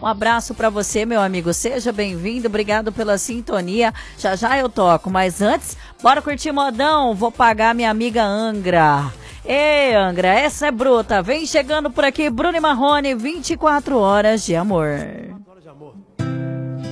Um abraço pra você, meu amigo. Seja bem-vindo. Obrigado pela sintonia. Já já eu toco, mas antes, bora curtir modão. Vou pagar minha amiga Angra. Ei, Angra, essa é bruta. Vem chegando por aqui, Bruno e Marrone, 24 horas de amor.